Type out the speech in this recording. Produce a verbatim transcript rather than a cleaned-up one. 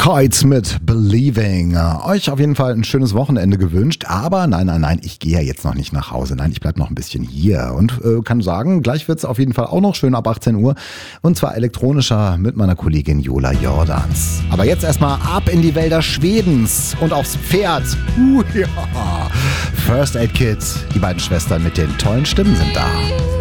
Heights mit Believing. Euch auf jeden Fall ein schönes Wochenende gewünscht, aber nein, nein, nein, ich gehe ja jetzt noch nicht nach Hause. Nein, ich bleibe noch ein bisschen hier und äh, kann sagen, gleich wird es auf jeden Fall auch noch schön ab achtzehn Uhr und zwar elektronischer mit meiner Kollegin Jola Jordans. Aber jetzt erstmal ab in die Wälder Schwedens und aufs Pferd. Uh, ja. First Aid Kids, die beiden Schwestern mit den tollen Stimmen sind da.